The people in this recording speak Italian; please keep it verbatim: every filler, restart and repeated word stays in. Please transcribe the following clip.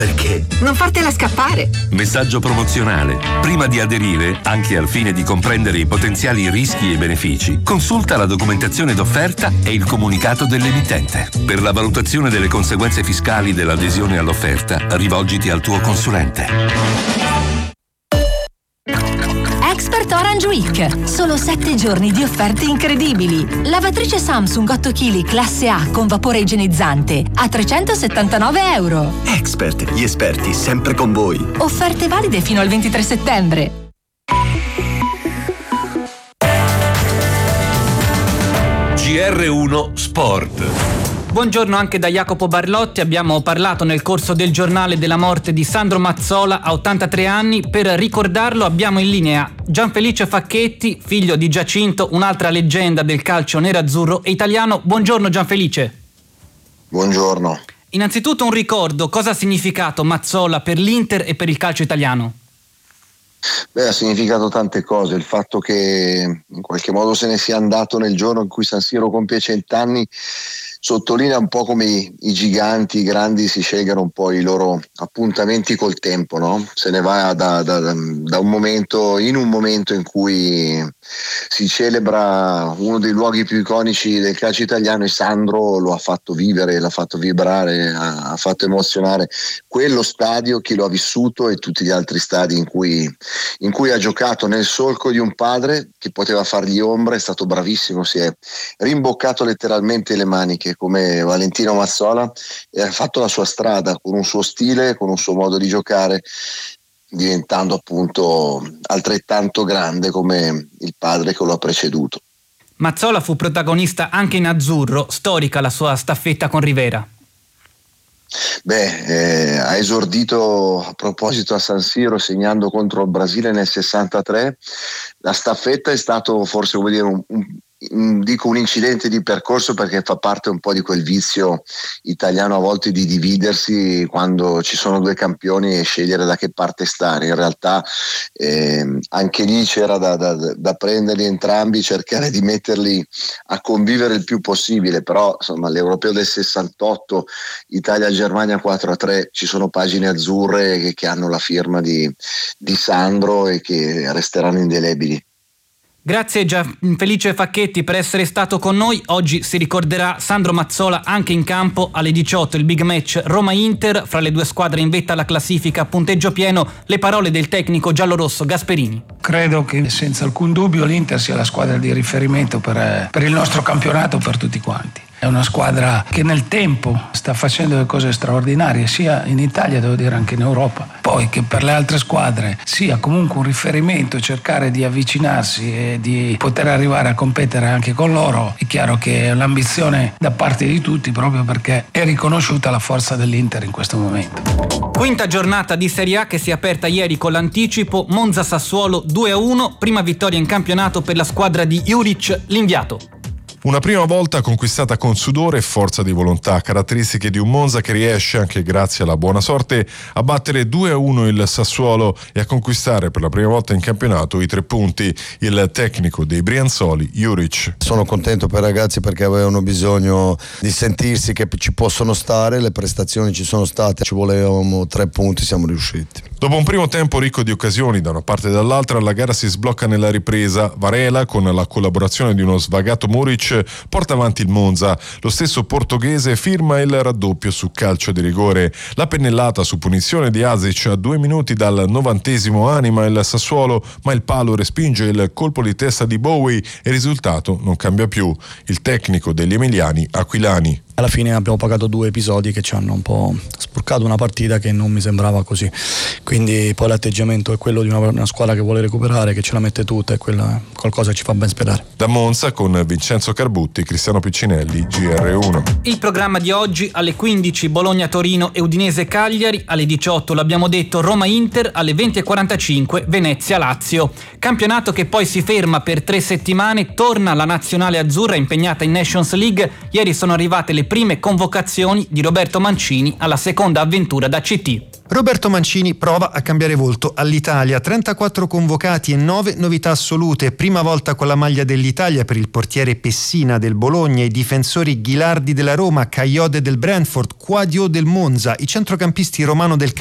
Perché? Non fartela scappare. Messaggio promozionale. Prima di aderire, anche al fine di comprendere i potenziali rischi e benefici, consulta la documentazione d'offerta e il comunicato dell'emittente. Per la valutazione delle conseguenze fiscali dell'adesione all'offerta, rivolgiti al tuo consulente. Expert Orange Week. Solo sette giorni di offerte incredibili. Lavatrice Samsung otto chili classe A con vapore igienizzante a trecentosettantanove euro. Expert, gli esperti sempre con voi. Offerte valide fino al ventitré settembre. G R uno Sport. Buongiorno anche da Jacopo Barlotti. Abbiamo parlato nel corso del giornale della morte di Sandro Mazzola a ottantatré anni. Per ricordarlo abbiamo in linea Gianfelice Facchetti, figlio di Giacinto, un'altra leggenda del calcio nerazzurro e italiano. Buongiorno Gianfelice. Buongiorno. Innanzitutto un ricordo, cosa ha significato Mazzola per l'Inter e per il calcio italiano? Beh, ha significato tante cose. Il fatto che in qualche modo se ne sia andato nel giorno in cui San Siro compie cent'anni sottolinea un po' come i, i giganti, i grandi si scelgano un po' i loro appuntamenti col tempo, no? Se ne va da, da, da un momento, in un momento in cui si celebra uno dei luoghi più iconici del calcio italiano, e Sandro lo ha fatto vivere, l'ha fatto vibrare, ha, ha fatto emozionare quello stadio, chi lo ha vissuto e tutti gli altri stadi in cui, in cui ha giocato nel solco di un padre che poteva fargli ombra. È stato bravissimo, si è rimboccato letteralmente le maniche come Valentino Mazzola e ha fatto la sua strada con un suo stile, con un suo modo di giocare, diventando appunto altrettanto grande come il padre che lo ha preceduto. Mazzola fu protagonista anche in azzurro, storica la sua staffetta con Rivera. Beh, eh, ha esordito a proposito a San Siro segnando contro il Brasile nel sessantatré. La staffetta è stato forse, come dire, un, un dico un incidente di percorso, perché fa parte un po' di quel vizio italiano a volte di dividersi quando ci sono due campioni e scegliere da che parte stare. In realtà eh, anche lì c'era da, da, da prenderli entrambi, cercare di metterli a convivere il più possibile, però insomma l'Europeo del sessantotto, Italia-Germania quattro a tre, ci sono pagine azzurre che, che hanno la firma di, di Sandro e che resteranno indelebili. Grazie Gianfelice Facchetti per essere stato con noi. Oggi si ricorderà Sandro Mazzola anche in campo alle diciotto, il big match Roma-Inter, fra le due squadre in vetta alla classifica a punteggio pieno. Le parole del tecnico giallorosso Gasperini. Credo che senza alcun dubbio l'Inter sia la squadra di riferimento per, per il nostro campionato, per tutti quanti. È una squadra che nel tempo sta facendo delle cose straordinarie, sia in Italia, devo dire anche in Europa. Poi che per le altre squadre sia comunque un riferimento, cercare di avvicinarsi e di poter arrivare a competere anche con loro, è chiaro che è l'ambizione da parte di tutti, proprio perché è riconosciuta la forza dell'Inter in questo momento. Quinta giornata di Serie A che si è aperta ieri con l'anticipo. Monza-Sassuolo due a uno, prima vittoria in campionato per la squadra di Juric, l'inviato. Una prima volta conquistata con sudore e forza di volontà, caratteristiche di un Monza che riesce, anche grazie alla buona sorte, a battere due a uno il Sassuolo e a conquistare per la prima volta in campionato i tre punti. Il tecnico dei Brianzoli, Juric. Sono contento per i ragazzi perché avevano bisogno di sentirsi che ci possono stare, le prestazioni ci sono state, ci volevamo tre punti, siamo riusciti. Dopo un primo tempo ricco di occasioni da una parte e dall'altra, la gara si sblocca nella ripresa. Varela, con la collaborazione di uno svagato Muric, porta avanti il Monza. Lo stesso portoghese firma il raddoppio su calcio di rigore. La pennellata su punizione di Asic a due minuti dal novantesimo anima il Sassuolo, ma il palo respinge il colpo di testa di Bowie e il risultato non cambia più. Il tecnico degli emiliani, Aquilani. Alla fine abbiamo pagato due episodi che ci hanno un po' sporcato una partita che non mi sembrava così, quindi poi l'atteggiamento è quello di una, una squadra che vuole recuperare, che ce la mette tutta, e quella qualcosa ci fa ben sperare. Da Monza con Vincenzo Carbutti, Cristiano Piccinelli, G R uno. Il programma di oggi: alle quindici Bologna-Torino e Udinese-Cagliari, alle diciotto l'abbiamo detto Roma-Inter, alle venti e quarantacinque Venezia-Lazio. Campionato che poi si ferma per tre settimane, torna la nazionale azzurra impegnata in Nations League. Ieri sono arrivate le le prime convocazioni di Roberto Mancini alla seconda avventura da C T. Roberto Mancini prova a cambiare volto all'Italia, trentaquattro convocati e nove novità assolute, prima volta con la maglia dell'Italia per il portiere Pessina del Bologna, i difensori Ghilardi della Roma, Kayode del Brentford, Quadio del Monza, i centrocampisti Romano del